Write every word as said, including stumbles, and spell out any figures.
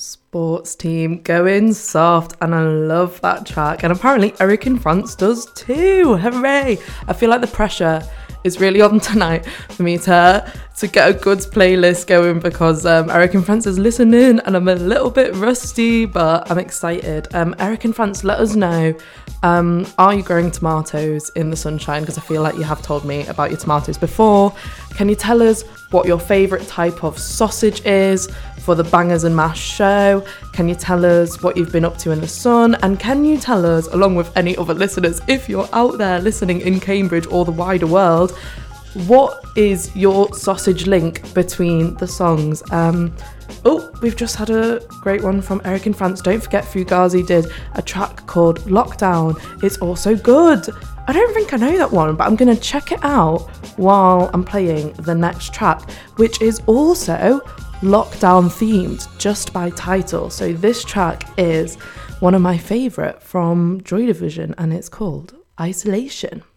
Sports Team going soft, and I love that track, and apparently Eric in France does too. Hooray! I feel like the pressure is really on tonight for me to to get a good playlist going, because um, Eric in France is listening and I'm a little bit rusty, but I'm excited. Um, Eric in France, let us know, um, are you growing tomatoes in the sunshine? Because I feel like you have told me about your tomatoes before. Can you tell us what your favourite type of sausage is for the Bangers and Mash show? Can you tell us what you've been up to in the sun? And can you tell us, along with any other listeners, if you're out there listening in Cambridge or the wider world, what is your sausage link between the songs? Um, oh, we've just had a great one from Eric in France. Don't forget Fugazi did a track called Lockdown. It's also good. I don't think I know that one, but I'm going to check it out while I'm playing the next track, which is also lockdown themed just by title. So this track is one of my favourite from Joy Division, and it's called Isolation.